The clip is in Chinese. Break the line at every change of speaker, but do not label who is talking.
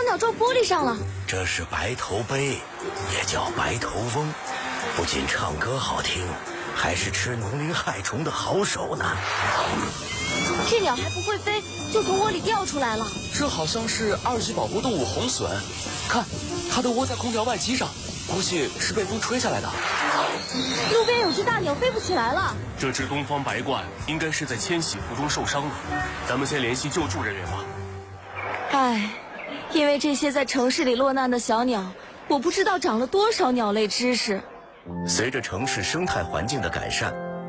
鸟撞玻璃上了。
这是白头鹎，也叫白头翁，不仅唱歌好听，还是吃农林害虫的好手呢。
这鸟还不会飞，就从窝里掉出来了。
这好像是2级保护动物红隼，看，它都窝在空调外机上，估计是被风吹下来的。
路边有只大鸟飞不起来了。
这只东方白鹳应该是在迁徙途中受伤了，咱们先联系救助人员吧。
唉，因为这些在城市里落难的小鸟，我不知道长了多少鸟类知识。
随着城市生态环境的改善，